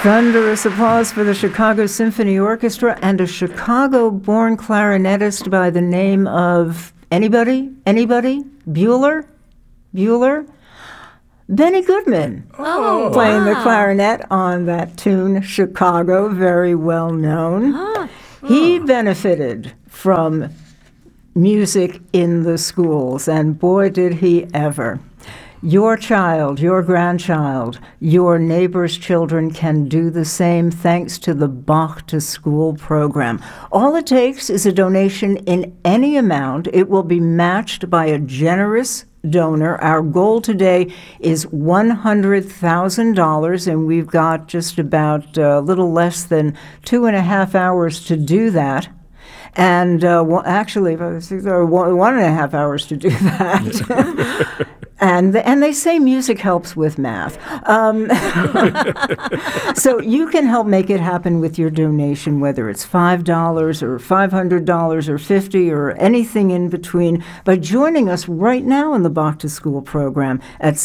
Thunderous applause for the Chicago Symphony Orchestra and a Chicago-born clarinetist by the name of anybody? Bueller? Benny Goodman. Playing the clarinet on that tune, Chicago, very well known. He benefited from music in the schools, and boy, did he ever. Your child, your grandchild, your neighbor's children can do the same thanks to the Bach to School program. All it takes is a donation in any amount. It will be matched by a generous donor. Our goal today is $100,000, and we've got just about a little less than 2.5 hours to do that. And actually, 1.5 hours to do that. And they say music helps with math. So you can help make it happen with your donation, whether it's $5 or $500 or $50 or anything in between, by joining us right now in the Bach to School program at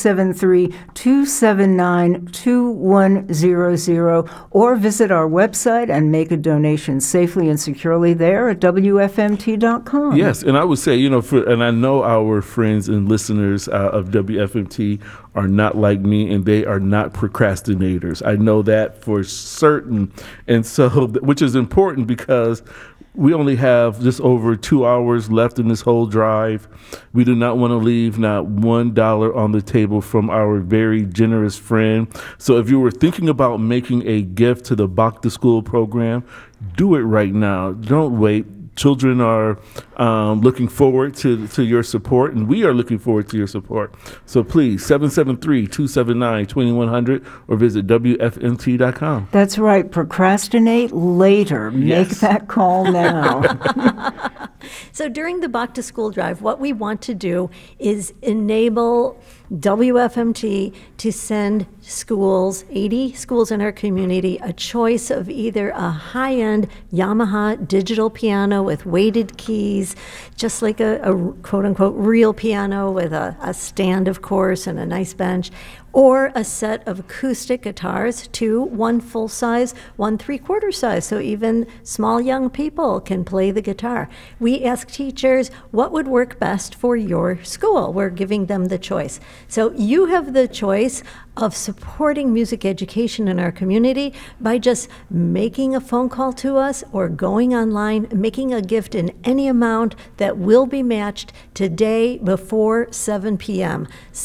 773-279-2100, or visit our website and make a donation safely and securely there at WFMT.com. Yes, and I would say, and I know our friends and listeners of WFMT are not like me, and they are not procrastinators. I know that for certain. And so, which is important because we only have just over 2 hours left in this whole drive. We do not want to leave not $1 on the table from our very generous friend. So if you were thinking about making a gift to the Bach to School program, do it right now. Don't wait. Children are looking forward to your support, and we are looking forward to your support. So please, 773-279-2100, or visit WFMT.com. That's right. Procrastinate later. Make that call now. So during the Bach to School drive, what we want to do is enable WFMT to send schools, 80 schools in our community, a choice of either a high-end Yamaha digital piano with weighted keys, just like a quote-unquote real piano with a stand, of course, and a nice bench, or a set of acoustic guitars, one full size, one 3/4 size, so even small young people can play the guitar. We ask teachers what would work best for your school. We're giving them the choice. So you have the choice of supporting music education in our community by just making a phone call to us or going online, making a gift in any amount that will be matched today before 7 p.m.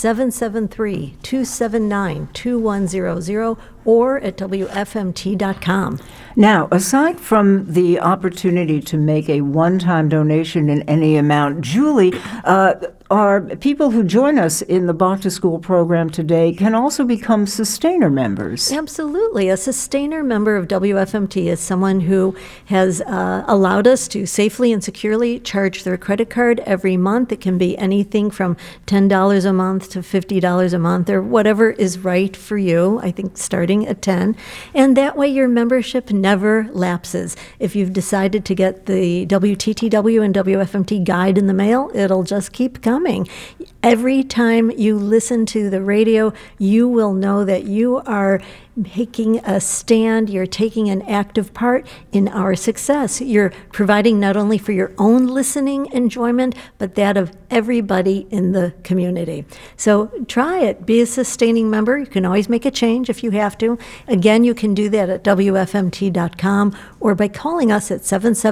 773-279-2100 or at WFMT.com. Now, aside from the opportunity to make a one-time donation in any amount, Julie, our people who join us in the Bach to School program today can also become sustainer members. Absolutely. A sustainer member of WFMT is someone who has allowed us to safely and securely charge their credit card every month. It can be anything from $10 a month to $50 a month, or whatever is right for you, I think starting at 10. And that way your membership never lapses. If you've decided to get the WTTW and WFMT guide in the mail, it'll just keep coming. Every time you listen to the radio, you will know that you are making a stand, you're taking an active part in our success. You're providing not only for your own listening enjoyment, but that of everybody in the community. So try it. Be a sustaining member. You can always make a change if you have to. Again, you can do that at WFMT.com or by calling us at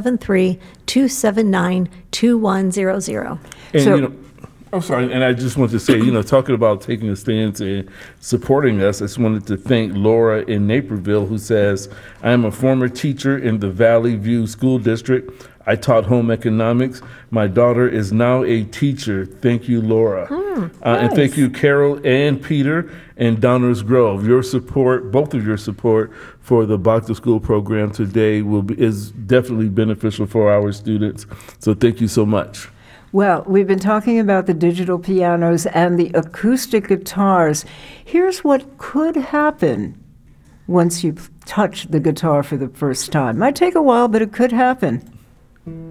773-279-2100. And I'm sorry, and I just want to say, talking about taking a stance and supporting us, I just wanted to thank Laura in Naperville, who says, I am a former teacher in the Valley View School District. I taught home economics. My daughter is now a teacher. Thank you, Laura. Nice. And thank you, Carol and Peter and Downers Grove. Your support, both of your support for the Bach to School program today is definitely beneficial for our students. So thank you so much. Well, we've been talking about the digital pianos and the acoustic guitars. Here's what could happen once you touch the guitar for the first time. Might take a while, but it could happen.